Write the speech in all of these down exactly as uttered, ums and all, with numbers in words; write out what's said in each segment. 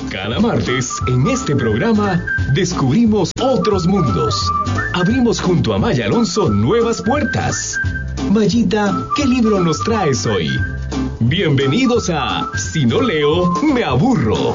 Cada martes, en este programa, descubrimos otros mundos. Abrimos junto a Maya Alonso nuevas puertas. Mayita, ¿qué libro nos traes hoy? Bienvenidos a Si no leo, me aburro.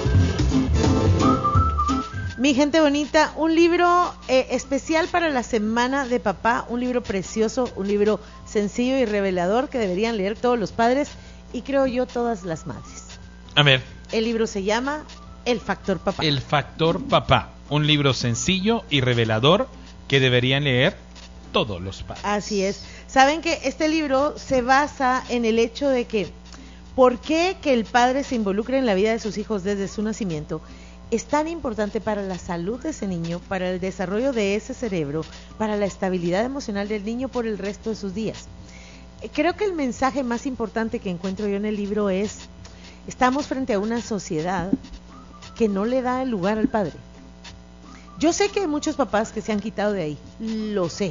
Mi gente bonita, un libro eh, especial para la Semana de Papá, un libro precioso, un libro sencillo y revelador que deberían leer todos los padres y creo yo todas las madres. A ver. El libro se llama El Factor Papá. El Factor Papá, un libro sencillo y revelador que deberían leer todos los padres. Así es. Saben que este libro se basa en el hecho de que ¿por qué que el padre se involucre en la vida de sus hijos desde su nacimiento? Es tan importante para la salud de ese niño, para el desarrollo de ese cerebro, para la estabilidad emocional del niño por el resto de sus días. Creo que el mensaje más importante que encuentro yo en el libro es, estamos frente a una sociedad que no le da el lugar al padre. Yo sé que hay muchos papás que se han quitado de ahí, lo sé,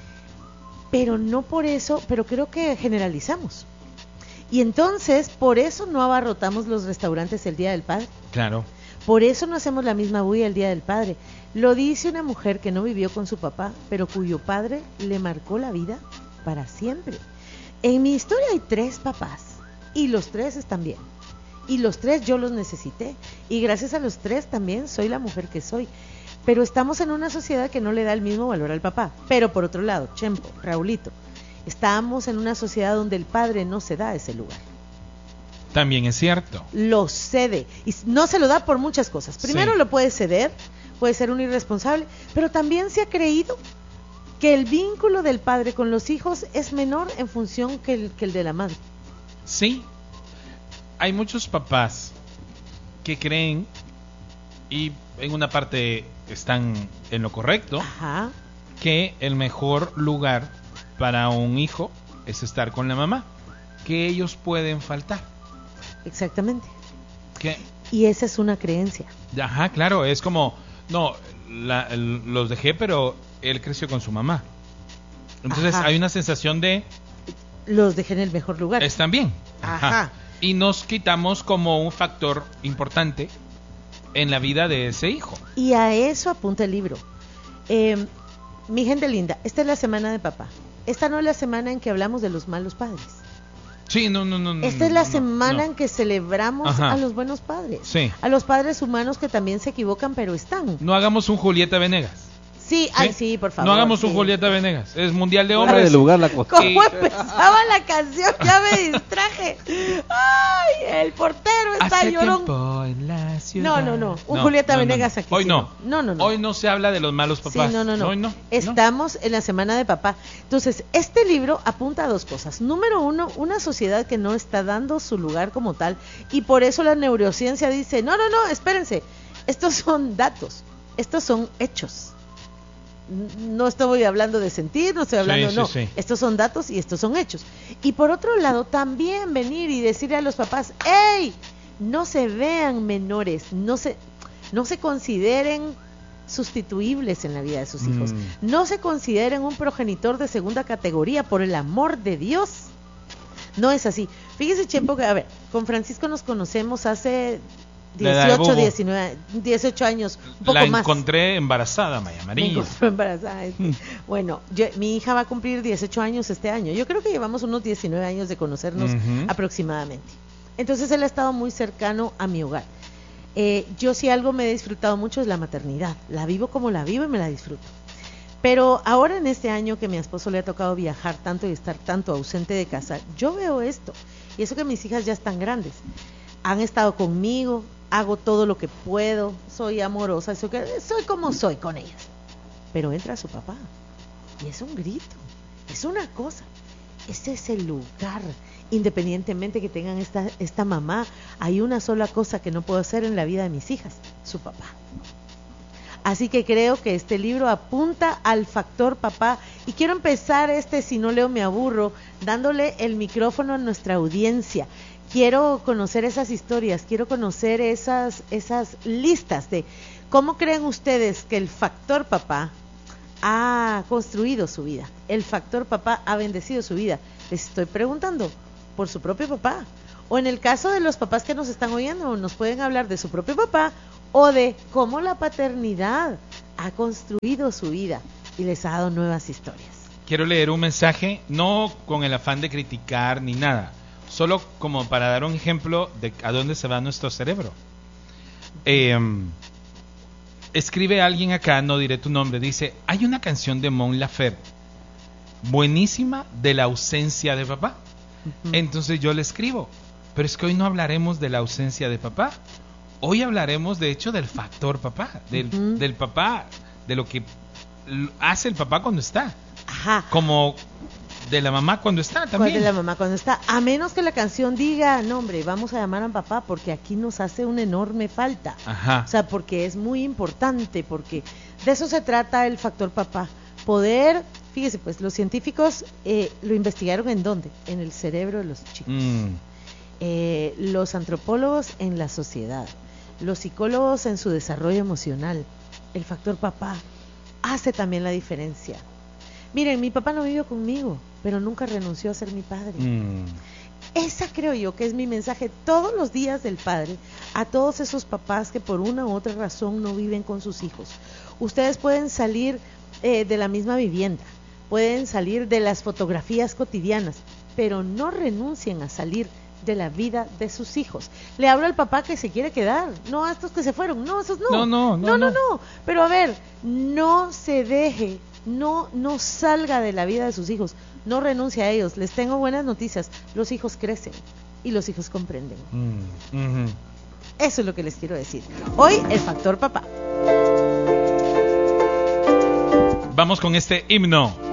pero no por eso, pero creo que generalizamos. Y entonces, por eso no abarrotamos los restaurantes el Día del Padre. Claro. Por eso no hacemos la misma bulla el Día del Padre. Lo dice una mujer que no vivió con su papá, pero cuyo padre le marcó la vida para siempre. En mi historia hay tres papás, y los tres están bien. Y los tres yo los necesité, y gracias a los tres también soy la mujer que soy. Pero estamos en una sociedad que no le da el mismo valor al papá. Pero por otro lado, Chempo, Raulito, estamos en una sociedad donde el padre no se da ese lugar. También es cierto. Lo cede, y no se lo da por muchas cosas. Primero sí. Lo puede ceder, puede ser un irresponsable, pero también se ha creído que el vínculo del padre con los hijos es menor en función que el, que el de la madre. Sí, hay muchos papás que creen, y en una parte están en lo correcto, Ajá. que el mejor lugar para un hijo es estar con la mamá, que ellos pueden faltar. Exactamente. ¿Qué? Y esa es una creencia. Ajá, claro, es como, no, la, los dejé, pero él creció con su mamá. Entonces Ajá. hay una sensación de... Los dejé en el mejor lugar. Están bien. Ajá. Ajá. Y nos quitamos como un factor importante en la vida de ese hijo. Y a eso apunta el libro. Eh, mi gente linda, esta es la semana de papá. Esta no es la semana en que hablamos de los malos padres. Sí, no, no, no. Esta es la no, semana no. en que celebramos Ajá. a los buenos padres. Sí. A los padres humanos que también se equivocan, pero están. No hagamos un Julieta Venegas. Sí, ¿Sí? ay, sí, por favor. No hagamos un sí. Julieta Venegas. Es Mundial de Hombres. De lugar la cosa. ¿Cómo empezaba la canción? Ya me distraje. Ay, el portero está Hace llorón. tiempo en la ciudad. No, no, no. Un no, Julieta no, Venegas no. aquí. Hoy sí, no. No, no, no. Hoy no se habla de los malos papás. Sí, no, no, no. Hoy no. Estamos no. en la semana de papá. Entonces, este libro apunta a dos cosas. Número uno, una sociedad que no está dando su lugar como tal. Y por eso la neurociencia dice, no, no, no, espérense. Estos son datos. Estos son hechos. No estoy hablando de sentir, no estoy hablando, sí, no, sí, sí. Estos son datos y estos son hechos. Y por otro lado, también venir y decirle a los papás, ¡ey! No se vean menores, no se, no se consideren sustituibles en la vida de sus mm. hijos, no se consideren un progenitor de segunda categoría, por el amor de Dios. No es así. Fíjese, Chempo, que a ver, con Francisco nos conocemos hace dieciocho, diecinueve, dieciocho años, un poco la más. encontré embarazada, Maya María. Me encontré embarazada. Bueno, yo, mi hija va a cumplir dieciocho años este año. Yo creo que llevamos unos diecinueve años de conocernos uh-huh. aproximadamente. Entonces él ha estado muy cercano a mi hogar. Eh, yo si algo me he disfrutado mucho es la maternidad. La vivo como la vivo y me la disfruto. Pero ahora en este año que a mi esposo le ha tocado viajar tanto y estar tanto ausente de casa, yo veo esto. Y eso que mis hijas ya están grandes. Han estado conmigo, hago todo lo que puedo, soy amorosa, soy, soy como soy con ellas. Pero entra su papá y es un grito, es una cosa. Ese es el lugar. Independientemente que tengan esta, esta mamá, hay una sola cosa que no puedo hacer en la vida de mis hijas, su papá. Así que creo que este libro apunta al factor papá y quiero empezar este Si no leo me aburro dándole el micrófono a nuestra audiencia. Quiero conocer esas historias, quiero conocer esas, esas listas de cómo creen ustedes que el factor papá ha construido su vida, el factor papá ha bendecido su vida. Les estoy preguntando por su propio papá O en el caso de los papás que nos están oyendo, nos pueden hablar de su propio papá o de cómo la paternidad ha construido su vida y les ha dado nuevas historias. Quiero leer un mensaje, no con el afán de criticar ni nada, solo como para dar un ejemplo de a dónde se va nuestro cerebro. Eh, escribe alguien acá, no diré tu nombre, dice, hay una canción de Mon Laferte, buenísima, de la ausencia de papá. Uh-huh. Entonces yo le escribo, pero es que hoy no hablaremos de la ausencia de papá, hoy hablaremos de hecho del factor papá, del, uh-huh. del papá, de lo que hace el papá cuando está. Ajá. Como de la mamá cuando está también. De la mamá cuando está, a menos que la canción diga, no hombre, vamos a llamar a papá porque aquí nos hace una enorme falta. Ajá. O sea, porque es muy importante, porque de eso se trata el factor papá. Poder, fíjese pues, los científicos eh, lo investigaron en dónde, en el cerebro de los chicos. Mm. Eh, los antropólogos en la sociedad, los psicólogos en su desarrollo emocional. El factor papá hace también la diferencia. Miren, mi papá no vivió conmigo, pero nunca renunció a ser mi padre. Mm. Esa creo yo que es mi mensaje todos los días del padre a todos esos papás que por una u otra razón no viven con sus hijos. Ustedes pueden salir eh, de la misma vivienda, pueden salir de las fotografías cotidianas, pero no renuncien a salir de la vida de sus hijos. Le hablo al papá que se quiere quedar, no a estos que se fueron, no, esos no. No, no, no, no, no, no. Pero a ver, no se deje, no, no salga de la vida de sus hijos, no renuncie a ellos. Les tengo buenas noticias, los hijos crecen y los hijos comprenden. Mm, uh-huh. Eso es lo que les quiero decir. Hoy, el factor papá. Vamos con este himno.